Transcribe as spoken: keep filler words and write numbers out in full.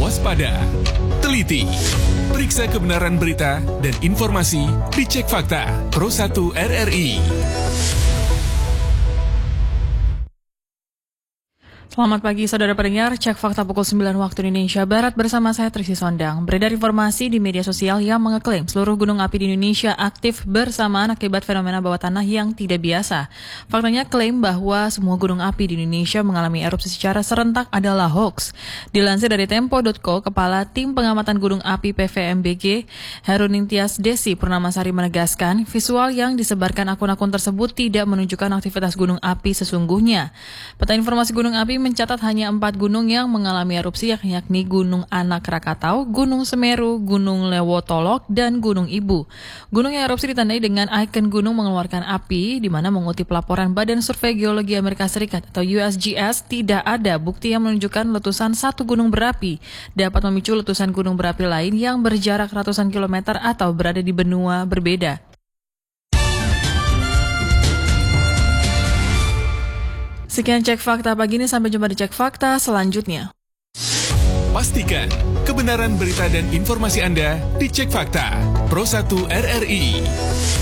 waspada, teliti, periksa kebenaran berita dan informasi di Cek Fakta Pro satu R R I. Selamat pagi saudara pendengar, Cek Fakta pukul sembilan waktu Indonesia Barat bersama saya Trisi Sondang. Beredar informasi di media sosial yang mengeklaim seluruh gunung api di Indonesia aktif bersamaan akibat fenomena bawah tanah yang tidak biasa. Faktanya klaim bahwa semua gunung api di Indonesia mengalami erupsi secara serentak adalah hoax. Dilansir dari Tempo titik co, Kepala Tim Pengamatan Gunung Api P V M B G, Herunintias Desi Purnamasari menegaskan, visual yang disebarkan akun-akun tersebut tidak menunjukkan aktivitas gunung api sesungguhnya. Peta informasi gunung api mencatat hanya empat gunung yang mengalami erupsi, yakni Gunung Anak Rakatau, Gunung Semeru, Gunung Lewotolok, dan Gunung Ibu. Gunung yang erupsi ditandai dengan ikon gunung mengeluarkan api, di mana mengutip laporan Badan Survei Geologi Amerika Serikat atau U S G S, tidak ada bukti yang menunjukkan letusan satu gunung berapi dapat memicu letusan gunung berapi lain yang berjarak ratusan kilometer atau berada di benua berbeda. Sekian Cek Fakta pagi ini, sampai jumpa di Cek Fakta selanjutnya. Pastikan kebenaran berita dan informasi Anda di Cek Fakta Pro satu R R I.